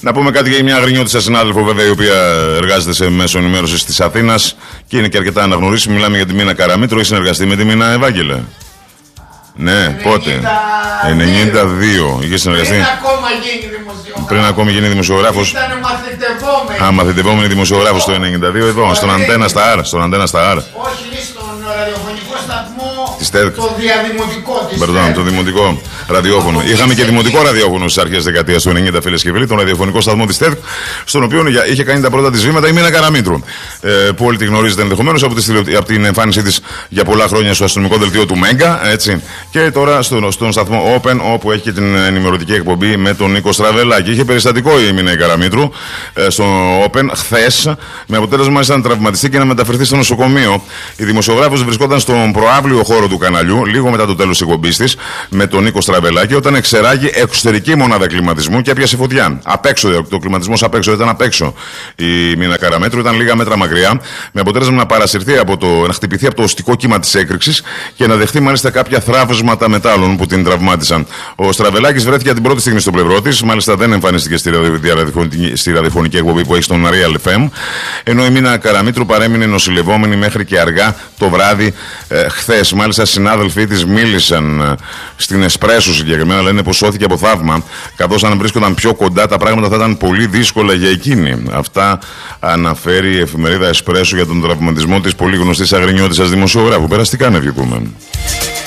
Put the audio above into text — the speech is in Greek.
Να πούμε κάτι για μια αγρινιώτισσα συνάδελφο, βέβαια, η οποία εργάζεται σε μέσο ενημέρωση τη Αθήνα και είναι και αρκετά αναγνωρίσιμη. Μιλάμε για τη Μίνα Καραμήτρου. Έχει συνεργαστεί με τη Μίνα, Ευάγγελε? Ναι, πότε? 92. Είχε συνεργαστεί. Πριν ακόμη γίνει δημοσιογράφος. Ήταν μαθητευόμενη. Μαθητευόμενη δημοσιογράφος το 92 εδώ, στον Αντένα στα ΑΡ. Όχι, στον ραδιοφωνικό σταθμό. Της ΤΕΡΚ. Το διαδημοτικό της. Πerdón, το δημοτικό ραδιόφωνο. Είχαμε και δημοτικό ραδιόφωνο στις αρχές δεκαετίας του 90, φίλες και φίλοι, τον ραδιοφωνικό σταθμό της ΤΕΡΚ, στον οποίο είχε κάνει τα πρώτα της βήματα η Μίνα Καραμήτρου. Που όλοι τη γνωρίζετε ενδεχομένως από την εμφάνισή της για πολλά χρόνια στο αστυνομικό δελτίο του Μέγκα. Έτσι. Και τώρα στον σταθμό Open, όπου έχει και την ενημερωτική εκπομπή με τον Νίκο Στραβελάκη. Είχε περιστατικό η Μίνα Καραμήτρου στο Open χθες, με αποτέλεσμα να τραυματιστεί και να μεταφερθεί στο νοσοκομείο. Η δημοσιογράφος βρισκόταν στον προαύλιο χώρο του καναλιού, λίγο μετά το τέλος της εκπομπής της, με τον Νίκο Στραβελάκη, όταν εξεράγει εξωτερική μονάδα κλιματισμού και έπιασε φωτιά. Απ' έξω, το κλιματισμός απ' έξω, ήταν απ' έξω. Η Μίνα Καραμήτρου ήταν λίγα μέτρα μακριά, με αποτέλεσμα να παρασυρθεί να χτυπηθεί από το οστικό κύμα της έκρηξης και να δεχτεί μάλιστα κάποια θραύσματα μετάλλων που την τραυμάτισαν. Ο Στραβελάκης βρέθηκε την πρώτη στιγμή στο πλευρό της, μάλιστα δεν εμφανίστηκε στη ραδιοφωνική εκπομπή που έχει στον Real FM, ενώ η Μίνα Καραμήτρου παρέμεινε νοσηλευόμενη μέχρι και αργά το βράδυ χθες. Μάλιστα, συνάδελφοί της μίλησαν στην Εσπρέσο συγκεκριμένα, λένε πως σώθηκε από θαύμα, καθώς αν βρίσκονταν πιο κοντά τα πράγματα θα ήταν πολύ δύσκολα για εκείνη. Αυτά αναφέρει η εφημερίδα Εσπρέσο για τον τραυματισμό της πολύ γνωστής αγρινιώτισσας δημοσιογράφου. Περαστικά να βγήκουμε.